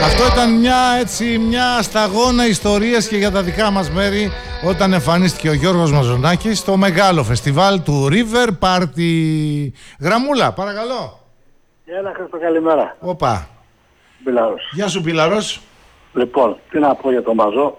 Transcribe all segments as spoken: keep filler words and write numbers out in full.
Αυτό ήταν μια, έτσι, μια σταγόνα ιστορίας και για τα δικά μας μέρη όταν εμφανίστηκε ο Γιώργος Μαζονάκης στο μεγάλο φεστιβάλ του River Party. Γραμμούλα, παρακαλώ. Έλα Χρήστο, καλημέρα. Όπα. Πιλαρός. Γεια σου Πιλαρός. Λοιπόν, τι να πω για τον Μαζό.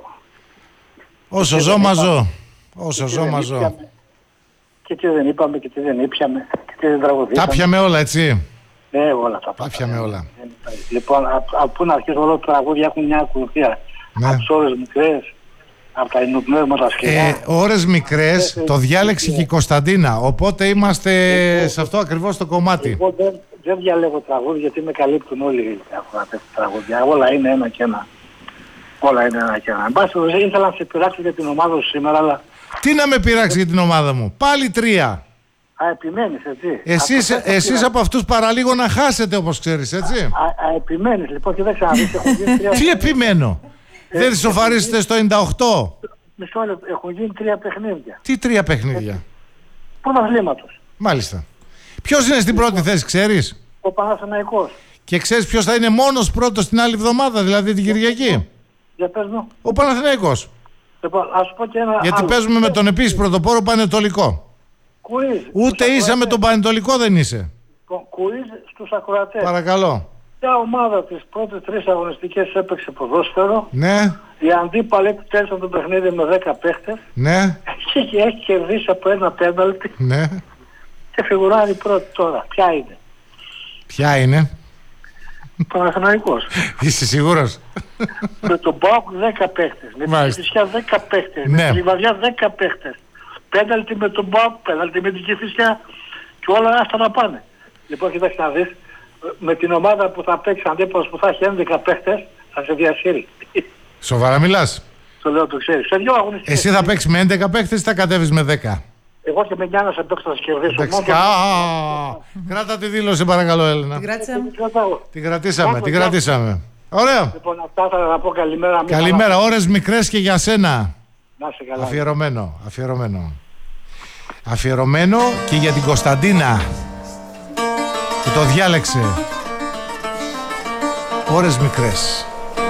Όσο ζω μαζό. Όσο ζω μαζό. Και τι δεν είπαμε και τι δεν ήπιαμε και τι δεν τραγουδήσαμε. Τα πιαμε όλα, έτσι. Ναι, όλα τα Τα πιαμε όλα. Λοιπόν, από πού να αρχίσω, όλα τα τραγούδια έχουν μια ακολουθία. Ναι. Από τις ώρες μικρές, από τα υνοπνεύματα σκηνά. Ε, ώρες μικρές το διάλεξε και η Κωνσταντίνα, οπότε είμαστε σε αυτό ακριβώς το κομμάτι. Εγώ δεν, δεν διαλέγω τραγούδια γιατί με καλύπτουν όλοι οι ακροατές τραγούδια. Όλα είναι ένα και ένα. Όλα είναι ένα και ένα. Εν πάση περιπτώσει, ήθελα να σε πειράξω για την ομάδα σου σήμερα, αλλά... Τι να με πειράξει για την ομάδα μου, πάλι τρία. Α, επιμένεις, έτσι. Εσείς, εσείς από αυτούς παραλίγο να χάσετε, όπως ξέρεις, έτσι. Α, α, επιμένεις, λοιπόν, και δεν ξαναδείς, έχουν γίνει τρία... Τι επιμένω, ε, δεν σοφαρίσετε στο ενενήντα οκτώ. Μισό λεπτό, έχουν γίνει τρία παιχνίδια. Τι τρία παιχνίδια. Πρωταθλήματος. Μάλιστα. Ποιος είναι στην πρώτη θέση, ξέρεις. Ο Παναθηναϊκός. Και ξέρεις ποιος θα είναι μόνος πρώτος την άλλη εβδομάδα, δηλαδή την Κυριακή. Για πες μου. Ο Παναθηναϊκός. Λοιπόν, ας πω και ένα Γιατί άλλο. παίζουμε με τον επίσης πρωτοπόρο Πανετολικό. Κουίζ. Ούτε είσαι με τον Πανετολικό, δεν είσαι. Κουίζ στους ακροατές. Παρακαλώ. Μια ομάδα τις πρώτες τρεις αγωνιστικές έπαιξε ποδόσφαιρο. Ναι. Οι αντίπαλοι τέλειωσαν το παιχνίδι με δέκα παίχτες. Ναι. Και έχει κερδίσει από ένα πέναλτι. Ναι. Και φιγουράρει πρώτη τώρα. Ποια είναι. Ποια είναι. Παναθηναϊκός. Είσαι σίγουρος. Με τον ΠΑΟΚ δέκα παίχτες. Με την Κηφισιά δέκα παίχτες. Ναι. Με τη Λιβαδιά δέκα παίχτες. Πέναλτι με τον ΠΑΟΚ, πέναλτι με την Κηφισιά. Και όλα αυτά να πάνε. Λοιπόν, κοιτάξτε να δεις. Με την ομάδα που θα παίξει αντίπαλος που θα έχει έντεκα παίχτες, θα σε διασύρει. Σοβαρά μιλάς. Το λέω, το ξέρεις. Σε δύο αγωνιστικές. Εσύ θα παίξεις με έντεκα παίχτες ή θα κατέβεις με δέκα. Εγώ και με Γιάννα σε παίξω θα σε κερδίσω. Εντάξει. Κράτα τη δήλωση παρακαλώ, Έλενα. Την κράτησαμε. Την κρατήσαμε, την κρατήσαμε. Ωραία. Λοιπόν, αυτά θα να πω καλημέρα. Καλημέρα, ώρες μικρές και για σένα. Να σε καλά. Αφιερωμένο, αφιερωμένο. Αφιερωμένο και για την Κωνσταντίνα που το διάλεξε. Ώρες μικρές.